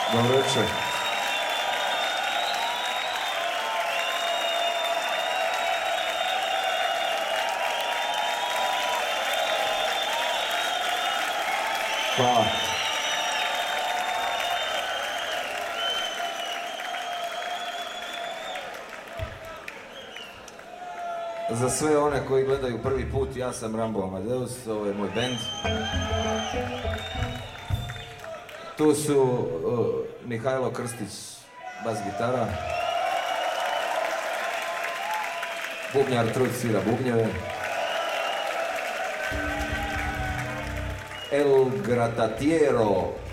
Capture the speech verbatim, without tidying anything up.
Dobro večer. Hvala. Za sve one koji gledaju prvi put, ja sam Rambo Amadeus, ovo je moj bend. Tu su uh, Mihajlo Krstić, bas gitara. Bubnjar Trud svira bubnjeve. El Gratatiero